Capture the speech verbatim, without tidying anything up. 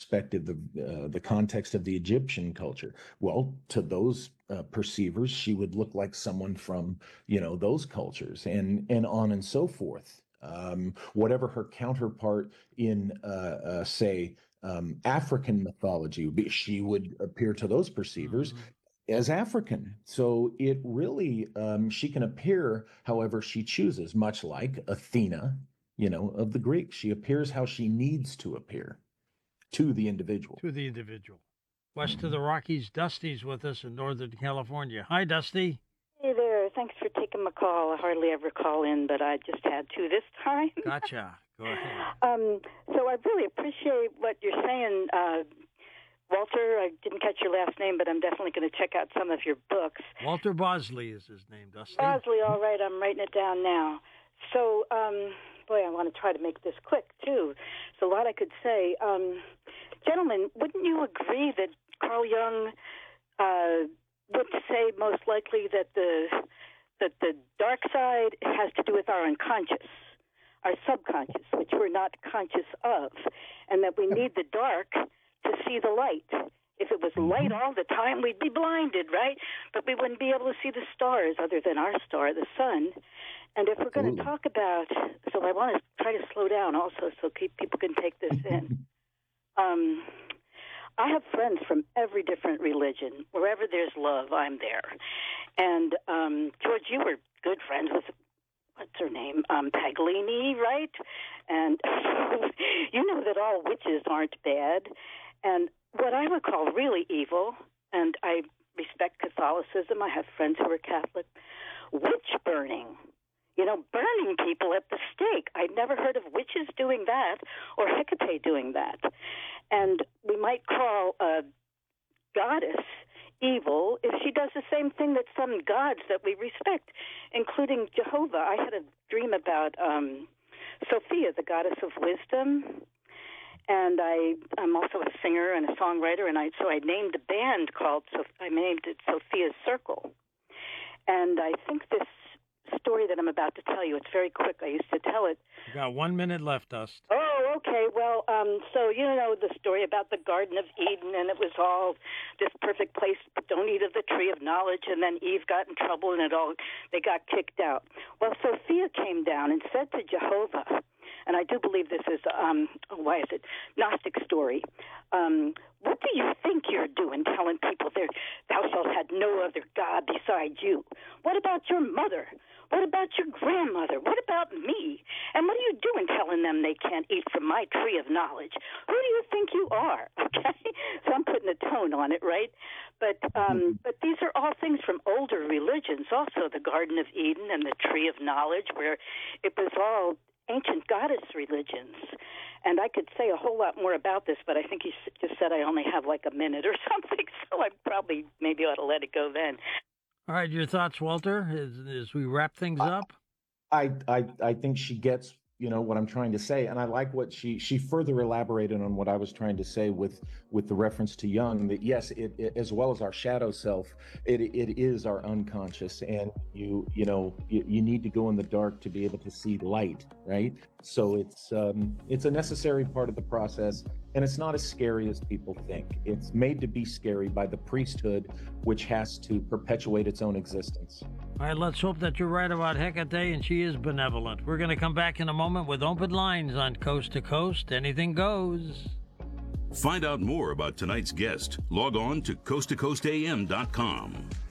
perspective, the uh, the context of the Egyptian culture. Well, to those uh, perceivers, she would look like someone from, you know, those cultures, and and on and so forth. Um, whatever her counterpart in, uh, uh, say, um, African mythology would be, she would appear to those perceivers mm-hmm. as African. So it really, um, she can appear however she chooses, much like Athena, you know, of the Greeks. She appears how she needs to appear to the individual. To the individual. West mm-hmm. of the Rockies, Dusty's with us in Northern California. Hi, Dusty. Hey there. Thanks for taking my call. I hardly ever call in, but I just had to this time. Gotcha. Go ahead. Um, so I really appreciate what you're saying, uh, Walter. I didn't catch your last name, but I'm definitely going to check out some of your books. Walter Bosley is his name, Dusty. Bosley, all right. I'm writing it down now. So, um, boy, I want to try to make this quick, too. There's a lot I could say. Um, gentlemen, wouldn't you agree that Carl Jung uh, would say most likely that the that the dark side has to do with our unconscious, our subconscious, which we're not conscious of, and that we need the dark to see the light. If it was light all the time, we'd be blinded, right? But we wouldn't be able to see the stars other than our star, the sun. And if we're going to talk about, so I want to try to slow down also so keep, people can take this in. Um, I have friends from every different religion. Wherever there's love, I'm there. And, um, George, you were good friends with, what's her name, um, Paglini, right? And you know that all witches aren't bad. And what I would call really evil, and I respect Catholicism, I have friends who are Catholic, witch burning. You know, burning people at the stake. I'd never heard of witches doing that or Hecate doing that. And we might call a goddess evil if she does the same thing that some gods that we respect, including Jehovah. I had a dream about um, Sophia, the goddess of wisdom. And I, I'm also a singer and a songwriter, and I so I named a band called, so I named it Sophia's Circle. And I think this story that I'm about to tell you, it's very quick. I used to tell it. You got one minute left, Dust. Oh, okay. Well, um, so you know the story about the Garden of Eden, and it was all this perfect place, but don't eat of the tree of knowledge, and then Eve got in trouble, and it all, they got kicked out. Well, Sophia came down and said to Jehovah, and I do believe this is, um, oh, why is it, Gnostic story. Um, what do you think you're doing telling people there, thou shalt have no other God beside you? What about your mother? What about your grandmother? What about me? And what are you doing telling them they can't eat from my tree of knowledge? Who do you think you are? Okay? So I'm putting a tone on it, right? But um, but these are all things from older religions, also the Garden of Eden and the tree of knowledge, where it was all ancient goddess religions. And I could say a whole lot more about this, but I think you just said I only have like a minute or something, so I probably maybe ought to let it go then. All right, your thoughts, Walter, as, as we wrap things up? I, I I think she gets, you know, what I'm trying to say, and I like what she she further elaborated on what I was trying to say with with the reference to Jung, that yes, it, it as well as our shadow self, it it is our unconscious, and you you know you, you need to go in the dark to be able to see light, right? So it's um it's a necessary part of the process. And it's not as scary as people think. It's made to be scary by the priesthood, which has to perpetuate its own existence. All right, let's hope that you're right about Hecate and she is benevolent. We're going to come back in a moment with open lines on Coast to Coast. Anything goes. Find out more about tonight's guest. Log on to coast to coast a m dot com.